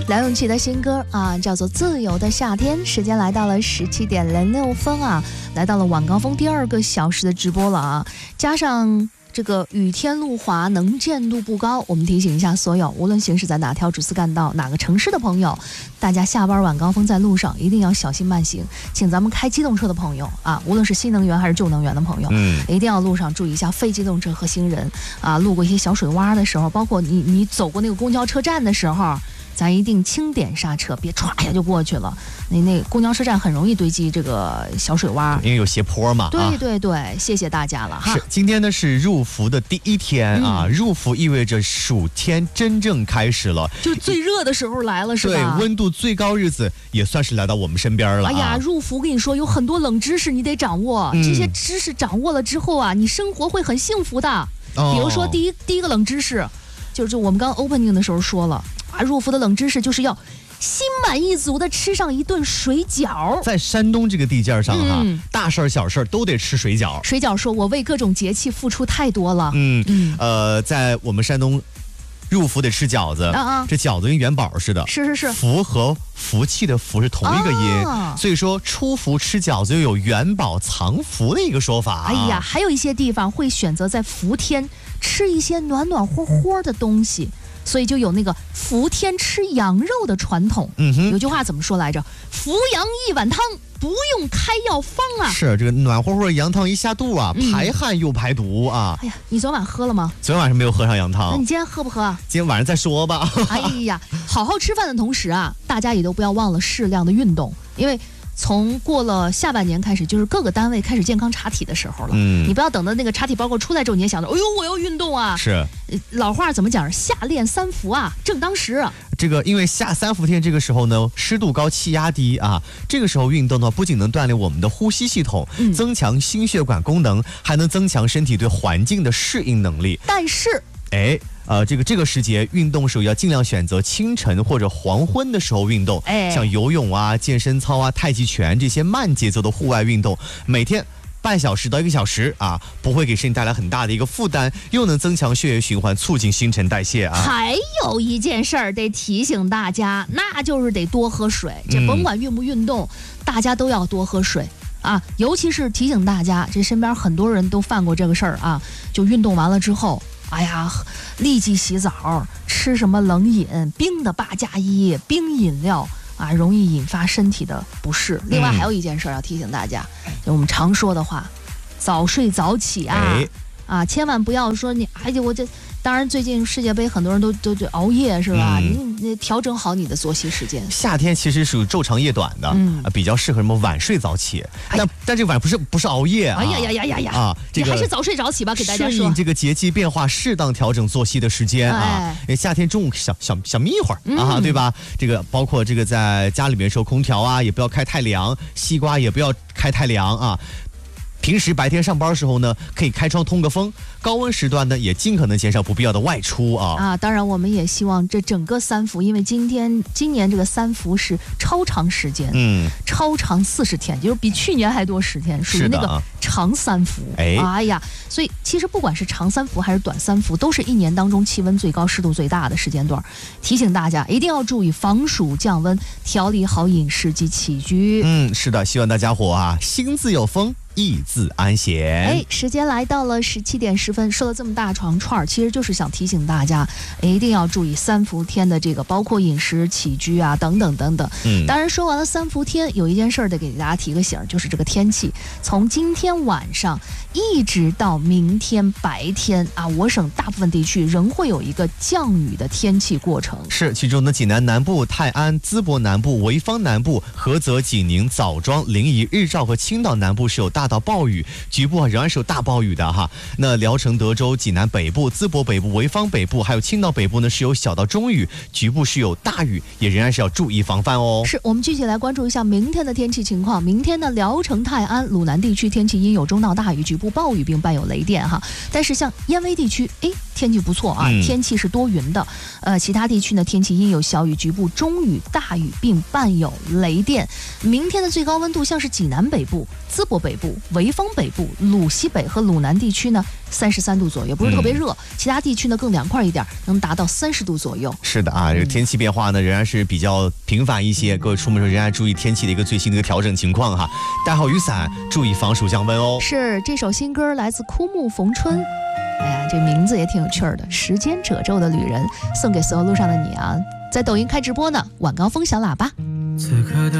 梁咏琪的新歌啊，叫做《自由的夏天》。时间来到了17:06啊，来到了晚高峰第2个小时的直播了啊。加上这个雨天路滑，能见度不高，我们提醒一下所有，无论行驶在哪条主次干道、哪个城市的朋友，大家下班晚高峰在路上一定要小心慢行。请咱们开机动车的朋友啊，无论是新能源还是旧能源的朋友，一定要路上注意一下非机动车和行人啊。路过一些小水洼的时候，包括你走过那个公交车站的时候，咱一定轻点刹车，别歘一下就过去了。那公交车站很容易堆积这个小水洼， 因为有斜坡嘛。 对对对，谢谢大家了哈。 是，今天呢是入伏的第1天啊，入伏意味着暑天真正开始了， 就是最热的时候来了，是吧？ 对，温度最高日子也算是来到我们身边了。 哎呀，入伏跟你说有很多冷知识你得掌握，这些知识掌握了之后啊，你生活会很幸福的。比如说第一个冷知识，就是我们刚 opening 的时候说了。入伏的冷知识就是要心满意足的吃上一顿水饺。在山东这个地界上哈，大事小事都得吃水饺。 水饺说我为各种节气付出太多了。 在我们山东入伏得吃饺子，这饺子跟元宝似的， 是福和福气的福是同一个音，所以说出伏吃饺子又有元宝藏福的一个说法。 哎呀，还有一些地方会选择在伏天吃一些暖暖和和的东西，所以就有那个伏天吃羊肉的传统。有句话怎么说来着？伏羊一碗汤，不用开药方啊。是， 这个暖和和羊汤一下肚啊，排汗又排毒啊。 哎呀，你昨晚喝了吗？ 昨天晚上没有喝上羊汤。 那你今天喝不喝？ 今天晚上再说吧。 哎呀，好好吃饭的同时啊，大家也都不要忘了适量的运动，因为从过了下半年开始，就是各个单位开始健康查体的时候了。你不要等到那个查体报告出来之后，你也想着，哎呦，我要运动啊。 是， 老话怎么讲？夏练3伏啊，正当时。 这个因为下3伏天这个时候呢，湿度高，气压低啊，这个时候运动的话，不仅能锻炼我们的呼吸系统，增强心血管功能，还能增强身体对环境的适应能力。 但是， 这个时节运动时候要尽量选择清晨或者黄昏的时候运动，像游泳啊、健身操啊、太极拳这些慢节奏的户外运动，每天半小时到1个小时啊，不会给身体带来很大的一个负担，又能增强血液循环，促进新陈代谢啊。 还有一件事儿得提醒大家，那就是得多喝水。这甭管运不运动，大家都要多喝水啊。尤其是提醒大家，这身边很多人都犯过这个事儿啊，就运动完了之后，哎呀，立即洗澡，吃什么冷饮、冰的8+1、冰饮料啊，容易引发身体的不适。另外还有一件事要提醒大家，就我们常说的话，早睡早起啊，千万不要说你，哎呀，我这。当然，最近世界杯很多人都熬夜是吧？你调整好你的作息时间。 夏天其实属于昼长夜短的，比较适合什么晚睡早起。但这晚不是熬夜啊！ 哎呀！你还是早睡早起吧，给大家说。 顺应这个节气变化，适当调整作息的时间啊。夏天中午小眯一会儿啊，对吧？这个包括这个在家里面时候，空调啊也不要开太凉，西瓜也不要开太凉啊。平时白天上班的时候呢，可以开窗通个风；高温时段呢，也尽可能减少不必要的外出啊。 当然，我们也希望这整个3伏，因为今年这个3伏是超长时间，超长40天，就是比去年还多10天，属于那个长3伏。哎呀，所以其实不管是长3伏还是短3伏，都是1年当中气温最高、湿度最大的时间段。提醒大家一定要注意防暑降温，调理好饮食及起居。 是的，希望大家伙啊，心自有风，意自安闲。 时间来到了17:10分，说了这么大长串，其实就是想提醒大家，一定要注意3伏天的这个，包括饮食起居啊，等等等等。当然说完了3伏天，有一件事得给大家提个醒，就是这个天气，从今天晚上一直到明天白天啊，我省大部分地区仍会有一个降雨的天气过程。 是，其中的济南南部、泰安、淄博南部、潍坊南部、菏泽、济宁、枣庄、临沂、日照和青岛南部是有大到暴雨，局部仍然是有大暴雨的哈。那聊城、德州、济南北部、淄博北部、潍坊北部还有青岛北部呢是有小到中雨，局部是有大雨，也仍然是要注意防范哦。 是，我们具体来关注一下明天的天气情况。明天呢，聊城、泰安、鲁南地区天气阴有中到大雨，局部暴雨并伴有雷电哈。但是像燕威地区，天气不错啊，天气是多云的。其他地区呢，天气阴有小雨，局部中雨、大雨并伴有雷电。明天的最高温度像是济南北部、淄博北部、 部、潍坊北部、鲁西北和鲁南地区呢33度左右，不是特别热，其他地区呢更凉快一点，能达到30度左右。 是的啊，这个天气变化呢仍然是比较频繁一些，各位出门时候仍然注意天气的一个最新的一个调整情况哈，带好雨伞，注意防暑降温哦。 是，这首新歌来自枯木逢春。哎呀，这名字也挺有趣的，时间褶皱的旅人，送给所有路上的你啊！在抖音开直播呢，晚高峰小喇叭。此刻的